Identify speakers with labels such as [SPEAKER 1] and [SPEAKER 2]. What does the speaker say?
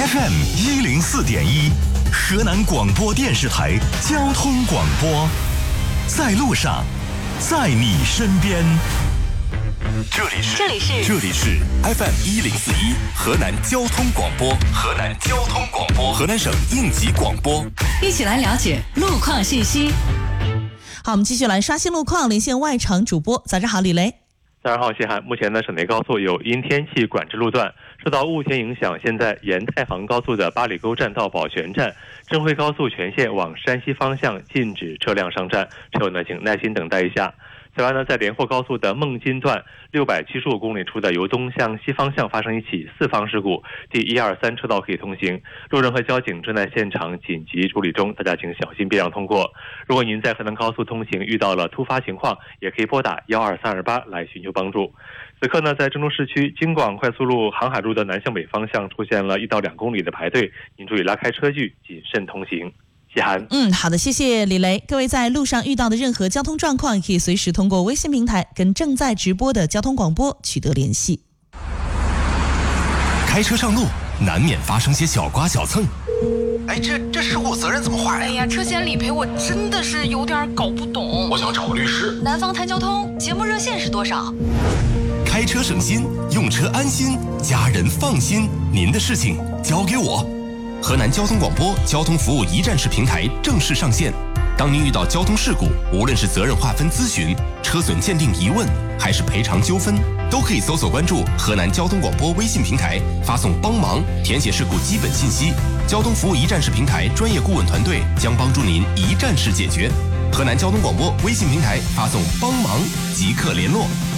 [SPEAKER 1] FM104.1，河南广播电视台交通广播，在路上，在你身边。这里是 FM104.1，河南交通广播，河南省应急广播，
[SPEAKER 2] 一起来了解路况信息。
[SPEAKER 3] 好，我们继续来刷新路况，连线外场主播。早上好，李雷。
[SPEAKER 4] 早上好，谢涵。目前呢，省内高速有因天气管制路段，受到雾天影响，现在沿太房高速的八里沟站到宝泉站，郑惠高速全线往山西方向禁止车辆上站，车友呢请耐心等待一下。此外呢，在连霍高速的孟津段675公里处的由东向西方向发生一起四方事故，第123车道可以通行，路人和交警正在现场紧急处理中，大家请小心避让通过。如果您在河南高速通行遇到了突发情况，也可以拨打12328来寻求帮助。此刻呢，在郑州市区京广快速路航海路的南向北方向出现了1到2公里的排队，您注意拉开车距，谨慎通行。
[SPEAKER 3] 好的，谢谢李雷。各位在路上遇到的任何交通状况，可以随时通过微信平台跟正在直播的交通广播取得联系。
[SPEAKER 1] 开车上路难免发生些小刮小蹭，
[SPEAKER 5] 这事故责任怎么划呀？
[SPEAKER 6] 车险理赔我真的是有点搞不懂。
[SPEAKER 5] 我想找个律师。
[SPEAKER 6] 南方谈交通节目热线是多少？
[SPEAKER 1] 开车省心，用车安心，家人放心，您的事情交给我。河南交通广播交通服务一站式平台正式上线。当您遇到交通事故，无论是责任划分咨询、车损鉴定疑问，还是赔偿纠纷，都可以搜索关注河南交通广播微信平台，发送帮忙，填写事故基本信息。交通服务一站式平台专业顾问团队将帮助您一站式解决。河南交通广播微信平台发送帮忙即刻联络。